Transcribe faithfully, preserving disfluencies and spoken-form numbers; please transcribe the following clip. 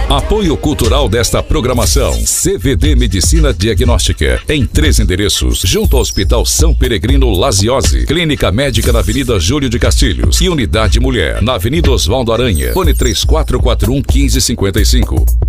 Apoio cultural desta programação: C V D Medicina Diagnóstica, em três endereços, junto ao Hospital São Peregrino Laziose, Clínica Médica na Avenida Júlio de Castilhos e Unidade Mulher, na Avenida Osvaldo Aranha, fone três quatro quatro um, um cinco cinco cinco.